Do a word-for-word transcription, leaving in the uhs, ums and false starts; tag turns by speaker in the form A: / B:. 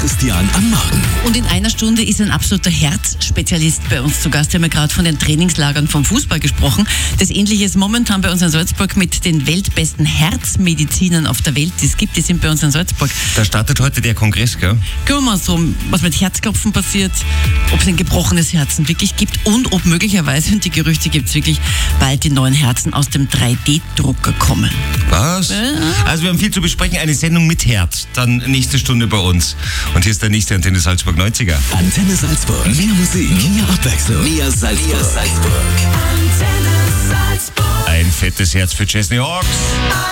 A: Christian am Morgen.
B: Und in einer Stunde ist ein absoluter Herzspezialist bei uns zu Gast. Wir haben ja gerade von den Trainingslagern vom Fußball gesprochen. Das Ähnliche ist momentan bei uns in Salzburg mit den weltbesten Herzmedizinern auf der Welt, die es gibt. Die sind bei uns in Salzburg.
C: Da startet heute der Kongress, gell?
B: Kümmern wir uns drum, was mit Herzklopfen passiert, ob es ein gebrochenes Herzen wirklich gibt und ob möglicherweise, und die Gerüchte gibt es wirklich, bald die neuen Herzen aus dem drei D Drucker kommen.
C: Was?
B: Ja.
C: Also wir haben viel zu besprechen. Eine Sendung mit Herz. Dann nächste Stunde bei uns. Und hier ist der nächste Antenne Salzburg neunziger.
A: Antenne Salzburg. Mehr Musik, mehr Abwechslung, mehr Salzburg. Mehr Salzburg.
D: Antenne Salzburg.
C: Ein fettes Herz für Chesney Hawks.